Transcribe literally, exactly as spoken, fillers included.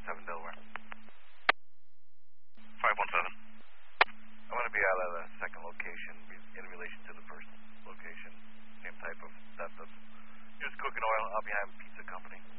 seven Delaware. five one seven. I want to be out of the second location in relation to the first location. Same type of depth of just cooking oil out behind Pizza Company.